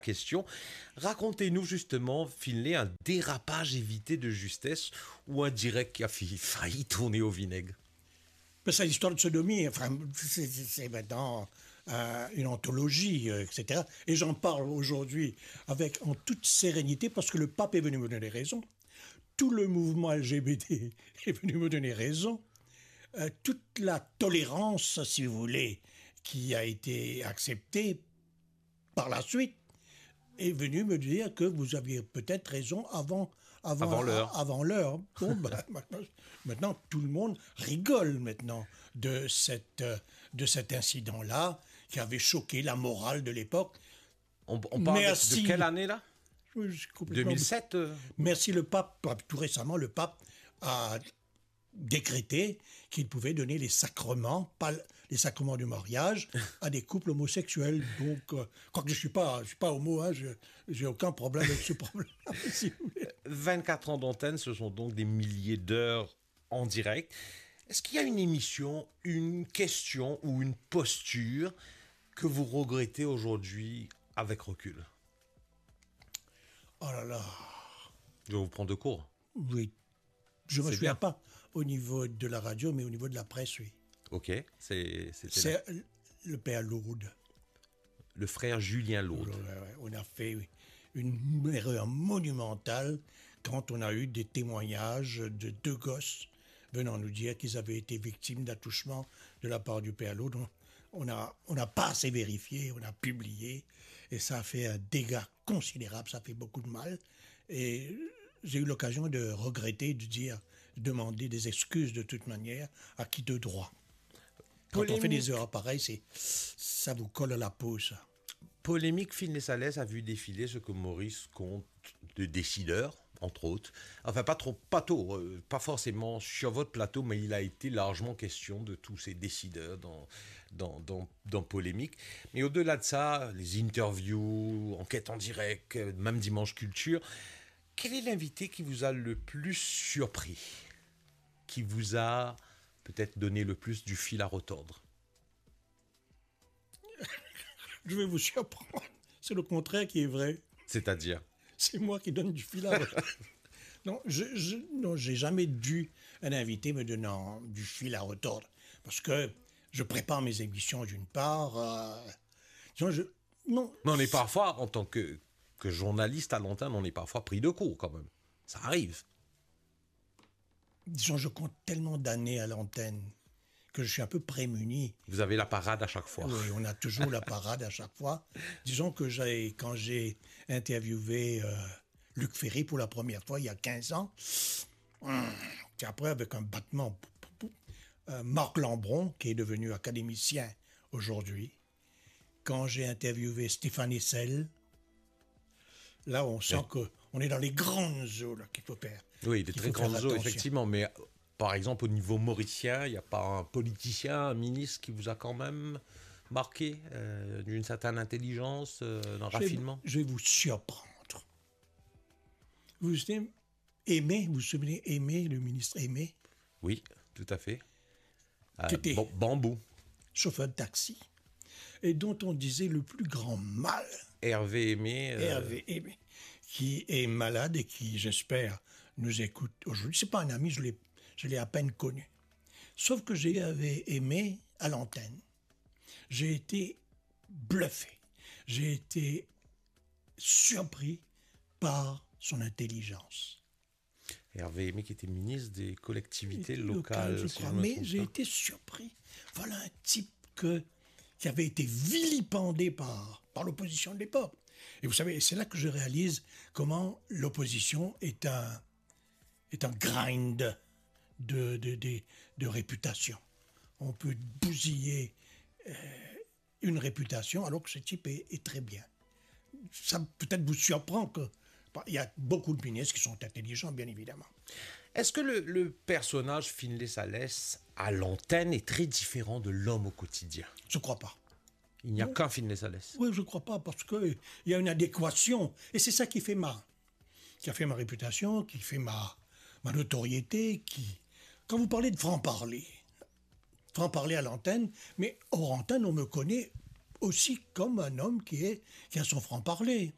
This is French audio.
question. Racontez-nous justement, Finlay, un dérapage évité de justesse ou un direct qui a failli tourner au vinaigre. C'est l'histoire de sodomie, enfin, c'est maintenant une anthologie, etc. Et j'en parle aujourd'hui en toute sérénité parce que le pape est venu me donner raison. Tout le mouvement LGBT est venu me donner raison. Toute la tolérance, si vous voulez, qui a été acceptée par la suite, est venu me dire que vous aviez peut-être raison avant l'heure. Avant l'heure. Bon, maintenant, tout le monde rigole maintenant de cet incident-là qui avait choqué la morale de l'époque. On parle de quelle année là? 2007 Merci le pape. Tout récemment, le pape a décrété qu'il pouvait donner les sacrements, pas les sacrements du mariage, à des couples homosexuels. Donc, quoique je suis pas homo, hein, j'ai aucun problème avec ce problème. Si vous voulez. 24 ans d'antenne, ce sont donc des milliers d'heures en direct. Est-ce qu'il y a une émission, une question ou une posture que vous regrettez aujourd'hui avec recul? Oh là là. Je vais vous prendre de court. Oui. Je ne me souviens pas au niveau de la radio, mais au niveau de la presse, oui. Ok, c'est le père Lourdes. Le frère Julien Lourdes. On a fait une erreur monumentale quand on a eu des témoignages de 2 gosses venant nous dire qu'ils avaient été victimes d'attouchement de la part du père Lourdes. On n'a pas assez vérifié, on a publié, et ça a fait un dégât considérable, ça fait beaucoup de mal. Et j'ai eu l'occasion de regretter, de demander des excuses de toute manière, à qui de droit. Quand on fait des erreurs pareilles, ça vous colle à la peau, ça. Polémique, Finlay Salès a vu défiler ce que Maurice compte de décideurs, entre autres. Enfin, pas forcément sur votre plateau, mais il a été largement question de tous ces décideurs dans Polémique. Mais au-delà de ça, les interviews, enquêtes en direct, même Dimanche Culture, quel est l'invité qui vous a le plus surpris? Qui vous a peut-être donné le plus du fil à retordre? Je vais vous surprendre. C'est le contraire qui est vrai. C'est-à-dire? C'est moi qui donne du fil à retordre. Non, j'ai jamais dû un invité me donnant du fil à retordre. Parce que je prépare mes émissions d'une part. Non. Mais on est parfois, en tant que journaliste à l'antenne, on est parfois pris de court quand même. Ça arrive. Disons, je compte tellement d'années à l'antenne que je suis un peu prémuni. Vous avez la parade à chaque fois. Oui, on a toujours la parade à chaque fois. Disons que quand j'ai interviewé Luc Ferry pour la première fois, il y a 15 ans, puis après, avec un battement, Marc Lambron, qui est devenu académicien aujourd'hui, quand j'ai interviewé Stéphane Hessel, là, on sent qu'on est dans les grandes eaux qu'il faut faire. Oui, des très grandes eaux, effectivement. Mais par exemple, au niveau mauricien, il n'y a pas un politicien, un ministre qui vous a quand même marqué d'une certaine intelligence, d'un raffinement? Je vais vous surprendre. Vous vous souvenez Aimé, le ministre Aimé? Oui, tout à fait. Bambou. Chauffeur de taxi. Et dont on disait le plus grand mal. Hervé Aimé. Qui est malade et qui, j'espère, nous écoute aujourd'hui. C'est pas un ami, je l'ai à peine connu. Sauf que j'avais aimé à l'antenne. J'ai été bluffé. J'ai été surpris par son intelligence. Hervé Aimé qui était ministre des collectivités locales, je crois. Mais j'ai été surpris. Voilà un type qui avait été vilipendé par l'opposition de l'époque. Et vous savez, c'est là que je réalise comment l'opposition est un grind de réputation. On peut bousiller une réputation alors que ce type est très bien. Ça peut-être vous surprend qu'il y a beaucoup de ministres qui sont intelligents, bien évidemment. Est-ce que le personnage Finlay Salès à l'antenne est très différent de l'homme au quotidien? Je ne crois pas. Il n'y a qu'un Finlay Salès. Oui, je ne crois pas, parce qu'il y a une adéquation. Et c'est ça qui a fait ma réputation, qui fait ma notoriété. Quand vous parlez de franc-parler à l'antenne, mais hors antenne, on me connaît aussi comme un homme qui a son franc-parler.